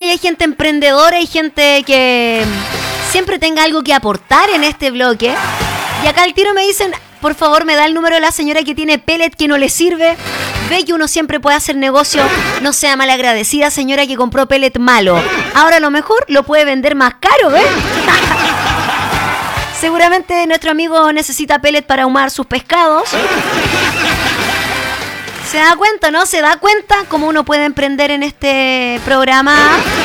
hay gente emprendedora, hay gente que siempre tenga algo que aportar en este bloque. Y acá al tiro me dicen, por favor, me da el número de la señora que tiene pellet que no le sirve. Ve que uno siempre puede hacer negocio. No sea malagradecida, señora, que compró pellet malo. Ahora a lo mejor lo puede vender más caro, ¿ves? Seguramente nuestro amigo necesita pellet para ahumar sus pescados. ¿Se da cuenta, no? ¿Se da cuenta cómo uno puede emprender en este programa?